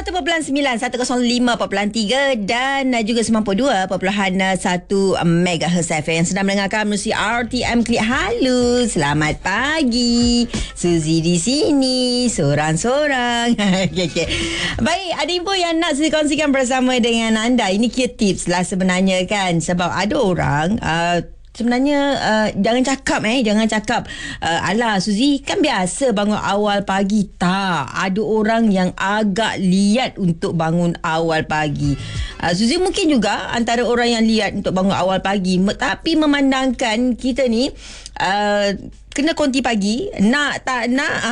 101.9, 105.3 dan juga 92.1 MHz FM yang sedang mendengarkan melalui RTM Klik. Halo, selamat pagi. Suzy di sini, sorang-sorang. Okay. Baik, ada info yang nak saya kongsikan bersama dengan anda. Ini kira tips lah sebenarnya kan. Sebab ada orang sebenarnya jangan cakap alah Suzy kan biasa bangun awal pagi. Tak, ada orang yang agak liat untuk bangun awal pagi. Suzy mungkin juga antara orang yang liat untuk bangun awal pagi, tapi memandangkan kita ni kena konti pagi, nak tak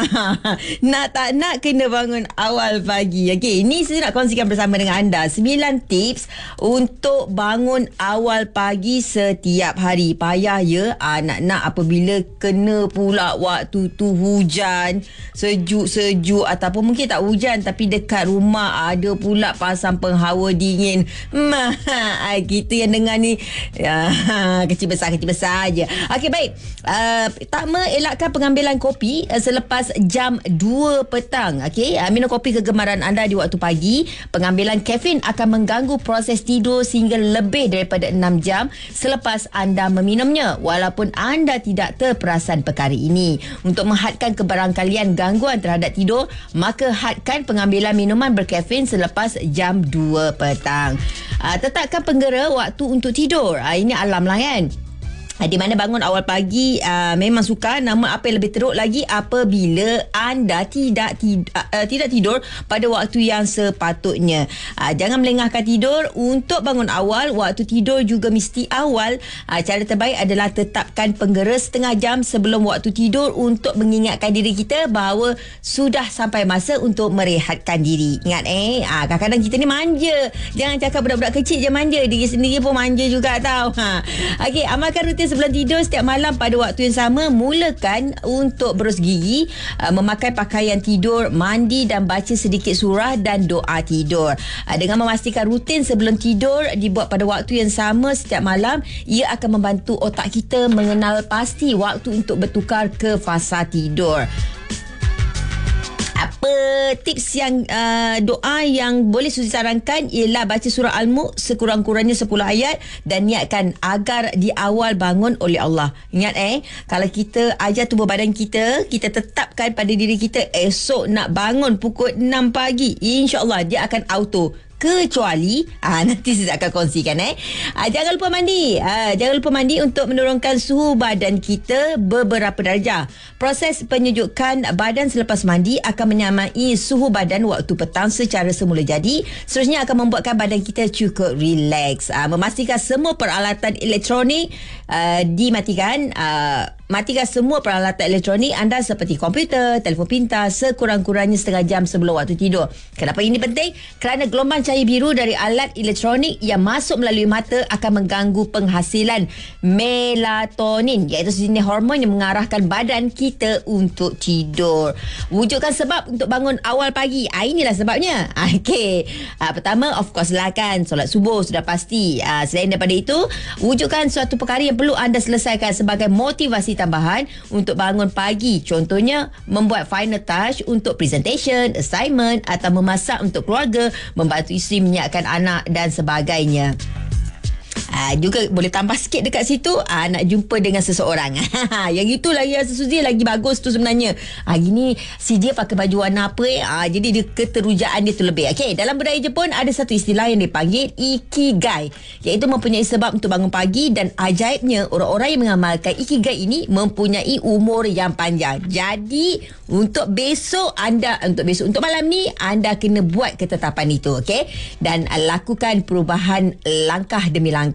nak kena bangun awal pagi. Okey, ini saya nak kongsikan bersama dengan anda 9 tips untuk bangun awal pagi setiap hari. Payah ya nak apabila kena pula waktu tu hujan, sejuk ataupun mungkin tak hujan tapi dekat rumah ada pula pasang penghawa dingin. Kita yang dengar ni kecil besar je. Okey, baik. Pertama, elakkan pengambilan kopi selepas jam 2 petang. Okey, minum kopi kegemaran anda di waktu pagi. Pengambilan kafein akan mengganggu proses tidur sehingga lebih daripada 6 jam selepas anda meminumnya, walaupun anda tidak terperasan perkara ini. Untuk menghadkan kebarangkalian gangguan terhadap tidur, maka hadkan pengambilan minuman berkafein selepas jam 2 petang. Tetapkan penggera waktu untuk tidur. Ini alam lah kan. Di mana bangun awal pagi memang suka, namun apa yang lebih teruk lagi apabila anda tidak tidur pada waktu yang sepatutnya. Jangan melengahkan tidur. Untuk bangun awal, waktu tidur juga mesti awal. Cara terbaik adalah tetapkan penggera setengah jam sebelum waktu tidur untuk mengingatkan diri kita bahawa sudah sampai masa untuk merehatkan diri. Ingat kadang-kadang kita ni manja. Jangan cakap budak-budak kecil je manja, diri sendiri pun manja juga tau. Okey, amalkan rutin sebelum tidur setiap malam pada waktu yang sama. Mulakan untuk berus gigi, memakai pakaian tidur, mandi dan baca sedikit surah dan doa tidur. Dengan memastikan rutin sebelum tidur dibuat pada waktu yang sama setiap malam, ia akan membantu otak kita mengenal pasti waktu untuk bertukar ke fasa tidur. Apa tips yang doa yang boleh Suzy sarankan ialah baca surah Al-Mulk sekurang-kurangnya 10 ayat dan niatkan agar di awal bangun oleh Allah. Ingat kalau kita ajar tubuh badan kita tetapkan pada diri kita esok nak bangun pukul 6 pagi, insya-Allah dia akan auto. Kecuali nanti saya akan kongsikan jangan lupa mandi untuk menurunkan suhu badan kita beberapa darjah. Proses penyejukkan badan selepas mandi akan menyamai suhu badan waktu petang secara semula jadi. Seterusnya akan membuatkan badan kita cukup rileks. Memastikan semua peralatan elektronik dimatikan. Matikan semua peralatan elektronik anda seperti komputer, telefon pintar sekurang-kurangnya setengah jam sebelum waktu tidur. Kenapa ini penting? Kerana gelombang cahaya biru dari alat elektronik yang masuk melalui mata akan mengganggu penghasilan melatonin, iaitu sejenis hormon yang mengarahkan badan kita untuk tidur. Wujudkan sebab untuk bangun awal pagi. Inilah sebabnya. Okey. Pertama, of course lah kan, solat subuh sudah pasti. Selain daripada itu, wujudkan suatu perkara yang perlu anda selesaikan sebagai motivasi tambahan untuk bangun pagi. Contohnya, membuat final touch untuk presentation, assignment atau memasak untuk keluarga, membantu isteri menyiapkan anak dan sebagainya. Juga boleh tambah sikit dekat situ nak jumpa dengan seseorang. Yang itu lagi rasa Suzy lagi bagus tu sebenarnya. Hari ni si dia pakai baju warna apa jadi dia keterujaan dia tu lebih. Okey, dalam budaya Jepun ada satu istilah yang dipanggil ikigai, iaitu mempunyai sebab untuk bangun pagi, dan ajaibnya orang-orang yang mengamalkan ikigai ini mempunyai umur yang panjang. Jadi untuk malam ni anda kena buat ketetapan itu, okey, dan lakukan perubahan langkah demi langkah.